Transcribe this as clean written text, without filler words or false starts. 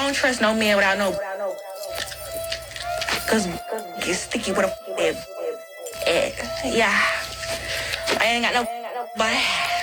don't trust no man without no, cause get sticky with a yeah. I ain't got no, but